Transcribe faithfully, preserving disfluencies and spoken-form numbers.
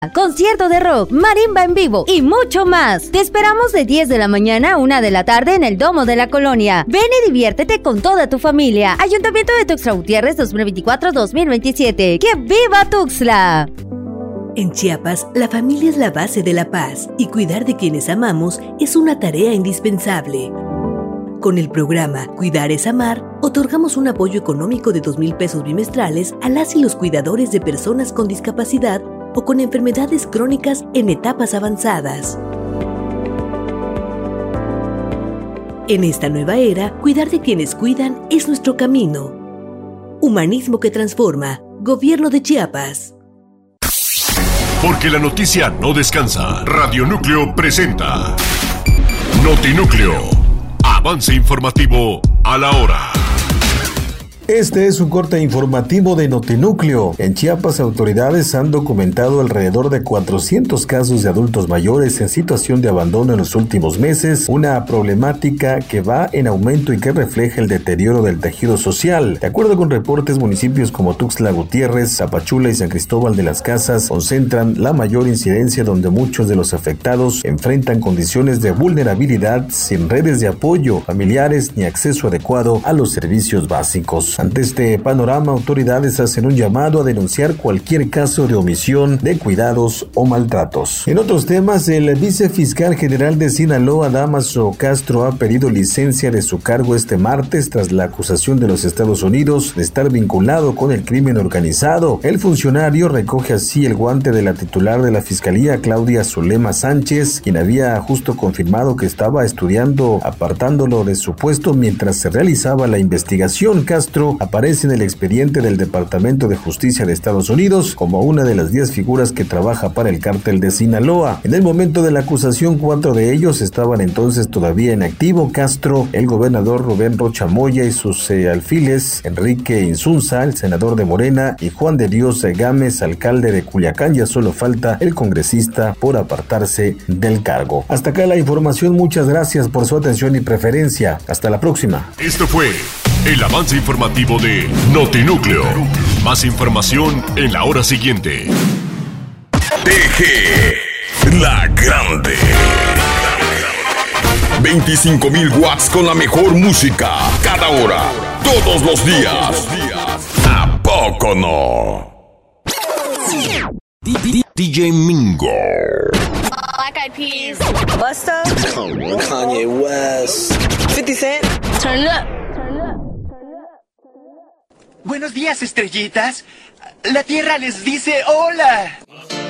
Concierto de rock, marimba en vivo y mucho más. Te esperamos de diez de la mañana a una de la tarde en el Domo de la Colonia. Ven y diviértete con toda tu familia. Ayuntamiento de Tuxtla Gutiérrez dos mil veinticuatro a dos mil veintisiete. ¡Que viva Tuxtla! En Chiapas, la familia es la base de la paz y cuidar de quienes amamos es una tarea indispensable. Con el programa Cuidar es Amar, otorgamos un apoyo económico de dos mil pesos bimestrales a las y los cuidadores de personas con discapacidad o con enfermedades crónicas en etapas avanzadas. En esta nueva era, cuidar de quienes cuidan es nuestro camino. Humanismo que transforma. Gobierno de Chiapas. Porque la noticia no descansa. Radio Núcleo presenta Notinúcleo. Avance informativo a la hora. Este es un corte informativo de Notinúcleo. En Chiapas, autoridades han documentado alrededor de cuatrocientos casos de adultos mayores en situación de abandono en los últimos meses, una problemática que va en aumento y que refleja el deterioro del tejido social. De acuerdo con reportes, municipios como Tuxtla Gutiérrez, Tapachula y San Cristóbal de las Casas concentran la mayor incidencia, donde muchos de los afectados enfrentan condiciones de vulnerabilidad sin redes de apoyo familiares ni acceso adecuado a los servicios básicos. Ante este panorama, autoridades hacen un llamado a denunciar cualquier caso de omisión de cuidados o maltratos. En otros temas, el vicefiscal general de Sinaloa, Dámaso Castro, ha pedido licencia de su cargo este martes tras la acusación de los Estados Unidos de estar vinculado con el crimen organizado. El funcionario recoge así el guante de la titular de la Fiscalía, Claudia Zulema Sánchez, quien había justo confirmado que estaba estudiando apartándolo de su puesto mientras se realizaba la investigación. Castro aparece en el expediente del Departamento de Justicia de Estados Unidos como una de las diez figuras que trabaja para el cártel de Sinaloa. En el momento de la acusación, cuatro de ellos estaban entonces todavía en activo: Castro, el gobernador Rubén Rocha Moya y sus eh, alfiles, Enrique Insunza, el senador de Morena, y Juan de Dios Gámez, alcalde de Culiacán. Ya solo falta el congresista por apartarse del cargo. Hasta acá la información. Muchas gracias por su atención y preferencia. Hasta la próxima. Esto fue el avance informativo de Notinúcleo. Más información en la hora siguiente. T G La Grande. veinticinco mil watts con la mejor música. Cada hora. Todos los días. ¿A poco no? D J Mingo. Black Eyed Peas. Busta. Kanye West. fifty Cent. Turn it up. Buenos días, estrellitas. La Tierra les dice hola.